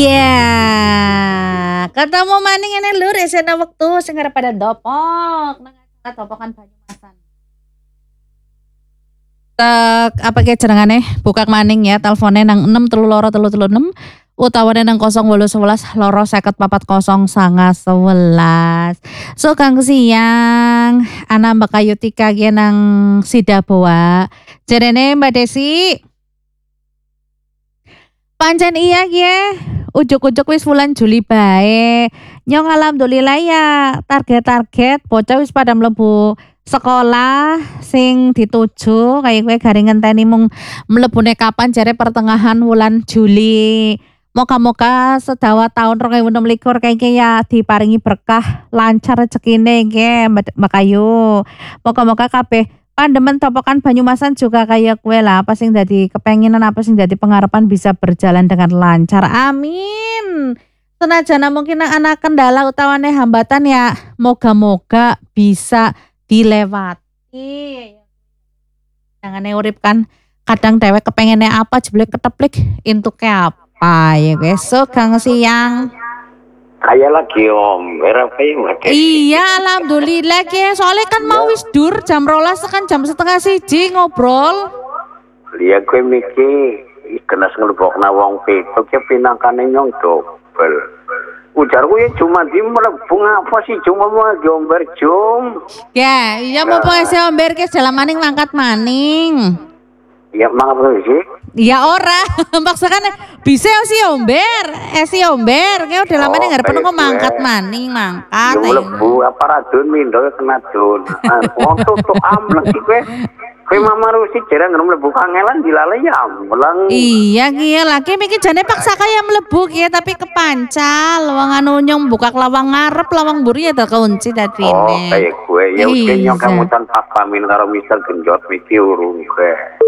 Iya. Ketemu maning ngene lur esena wektu sing arep pada dopok nang acara dopokan Banyumasan. Apa ke jenengane? Buka maning ya telpone nang 6323336 utawane nang 0811 25440 Sugeng siang. Ana Mbak Ayutika ki nang Sidaboa. Jerene Mbak Desi. Pancen iya ki. Ujuk-ujuk wis wulan Juli bae. Nyong alhamdulillah ya target-target bocah wis pada mlebu sekolah sing dituju kayak gue garing ngenteni mung mlebune kapan jare pertengahan wulan Juli. Moga-moga sedawa tahun 2026 kayak ya diparingi berkah lancar rezekine nggih Mbak Ayu. Moga-moga kabeh pandemen topokan Banyumasan juga kayak gue lah apa sing dadi kepenginan apa sing dadi pengharapan bisa berjalan dengan lancar. Amin. Senajana mungkin anak kendala utawane hambatan ya moga-moga bisa dilewati. Jangan urip kan kadang dewek kepengennya apa jeblek keteplik intuke apa ya guys. Sugeng siang. Kayak lagi apa ya? Iya alhamdulillah ya. Soalnya kan mau wis dur jam 12 kan jam setengah siji ngobrol. Liya gue mikir kena ngelebokna wong petok ya pinangkane nyong dobel. Ujarku ya cuma di mlebu apa sih cuma mau diomber jum. Ya, iya mau pengese omber ke dalam maning mangkat maning. Ya mangkat sih. Ya ora, maksakan bisa si omber, si omber, kayak udah lama nih nggak pernah mangkat maning mangkat. Ya mlebu apa radun mindo kena dun. Wong tutuk amlek sih gue. Kowe mama rusi jarang mlebu kangelan dilale ya amleng. Iya ki laki mikir jane paksa kaya mlebu ki tapi kepancal wong anu nyong buka lawang ngarep lawang mburi ya tak kunci tadi. Oh kayak gue ya wis nyong kamu tanpa pamin karo Mister Genjot iki urung gue.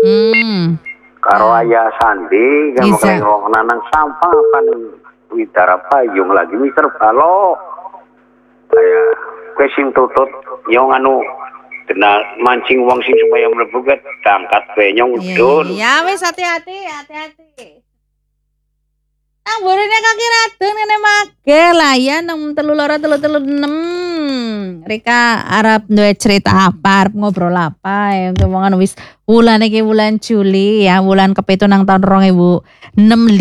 Karo ayah Sandi kamu kengong nanang sampah kan widara payung lagi Mister Balo. Kayak gue sing tutut nyong anu kena mancing wong sing supaya mlebu ke tangkat benyong udun. Ya wis hati-hati. Nang burine kaki radun ngene mage lah ya nang 3236. Rika arep duwe cerita apa, arep ngobrol apa ya ngomongan wis wulan iki wulan Juli ya, wulan kepitu nang tahun 2026.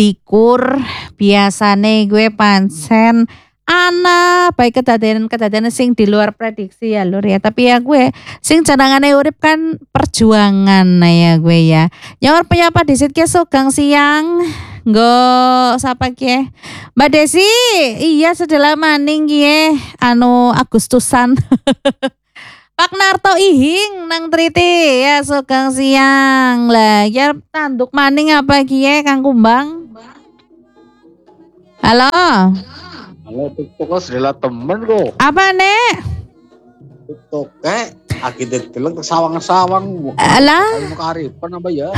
Biasane gue pancen ana baik kejadian sing di luar prediksi ya lur ya, tapi ya gue sing jenengane urip kan perjuangan ya gue ya. Nyor penyapa disit ke sugeng siang. Nggo sapa ki? Mbak Desi. Iya sedelah maning ki anu Agustusan. Pak Narto ihing nang Triti ya sugeng siang. Lah ya tanduk maning apa ki Kang Kumbang? Halo. Halo TikTok sedela temen kok. Apa nek? TikTok aki deleng sawang-sawang. Alah. Kamu kearifan apa ya?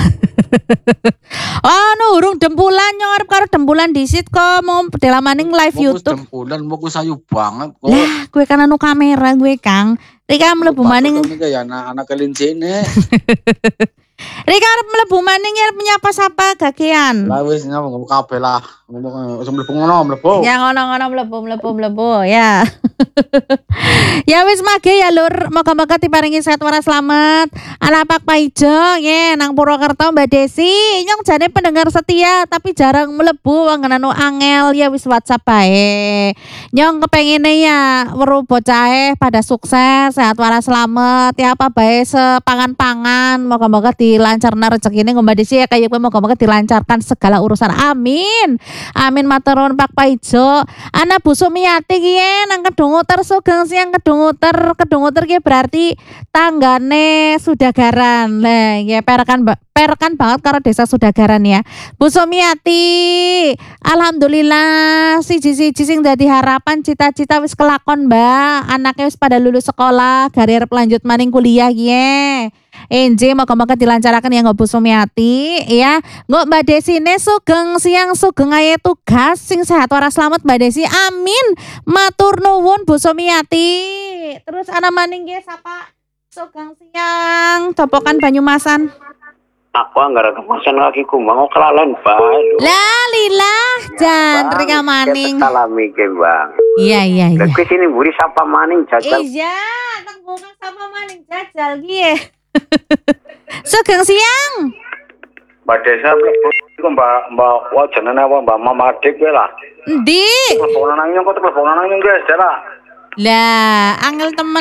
Oh, urung dempulan nyong arep karo dempulan disit kok mau delamaning live YouTube. Dempulan mau sayu banget kok. Lah, gue kan anu kamera gue Kang. Rika mlebu maning. Ya anak kelincine. Rika arep mlebu maning arep menyapa sapa gagean. Lah wis ngomong kabeh lah. Ngomong mlebu ngono mlebu. Ya ngono-ngono mlebu ya. Ya wis mage ya lur, moga-moga diparingi sehat waras selamat. Anak Pak Paijo nggih nang Purwokerto Mbak Desi, nyong jane pendengar setia tapi jarang mlebu wong anu angel ya wis WhatsApp bae. Nyong kepengine ya weruh bocahe pada sukses, sehat waras selamat ya apa bae sepangan-pangan, moga-moga dilancarna rezekine Mbak Desi ya kayak moga-moga dilancarkan segala urusan. Amin. Amin matur nuwun Pak Paijo. Ana Bu Sumiati ki nang Kedunguter sugeng siang Kedunguter ki berarti tanggane Sudagaran. Lah ya perkan banget karo desa Sudagaran ya. Bu Sumiati, alhamdulillah siji-siji sing dadi harapan cita-cita wis kelakon Mbak. Anaknya wis pada lulus sekolah, garir lanjut maning kuliah ki. Enje moga-moga dilancarakan ya Bu Sumiati ya. Nggo Mbak Desine sugeng siang sugeng ae tugas sing sehat waras selamat Mbak Desi. Amin. Matur nuwun Bu Sumiati. Terus ana maning nggih sapa? Sugeng siang Topokan Banyumasan. Aku anggar kemasan kaki kumbang kelalen bae. Lah lila Jan, Rika Maning. Salami ke Bang. Iya. Lagi sini buri sapa maning jajal. Iya, tak bukan sapa maning jajal gie. Sugeng siang. Mbak Desa iku Mbak wajanane apa Mbak Mamadik kowe lah. Endi? Teleponan nang nyong kok teleponan nang nyong guys, Dara. Lah, angel temen.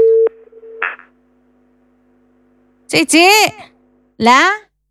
Cici. Lah.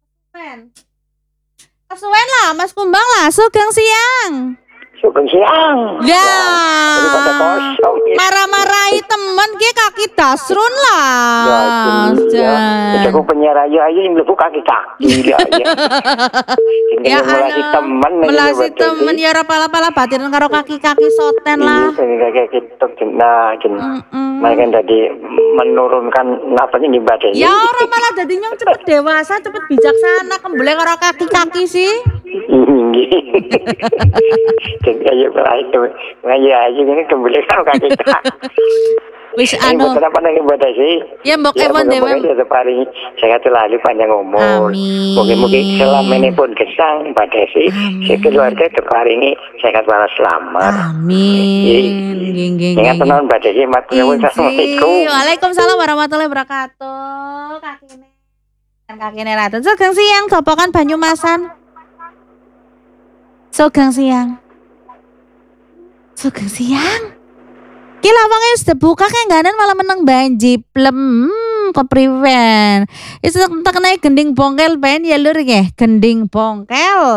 Kesuwen lah, Mas Kumbang lah, sugeng siang. Sugeng siang. Ya. Daripada kosong. Marah-marahi temen ki kaki dasrun lah. Ya, aku penyiar aja yang mlebu kaki-kaki ya. Ya melasi temen melasi temen ya ora pala-pala batin karo kaki-kaki soten lah. Kayak gitu mereka tadi menurunkan napasnya di badan. Ya orang malah dadi nyong cepet dewasa, cepet bijaksana kembali karo kaki-kaki sih. Jadi ayo itu ngaji aja ini kembali karo kaki-kaki. Wis anu. Apa nang ibadah sih? Ya mbok ewon dewe. Ya paling sehat selalu panjang umur. Amin. Mungkin selamanya pun gesang pada sih. Keluarga terparingi sehat waras selamat. Amin. Ingat tenan pada sih Assalamualaikum. Waalaikumsalam warahmatullahi wabarakatuh. Kakine Ratu. Sugeng siang topokan Banyumasan. Sugeng siang. Ki lawange wis dibuka kengganan malah meneng banji plem kepriwen. Itu tak naik gending bongkel pen ya lur nggih, gending bongkel.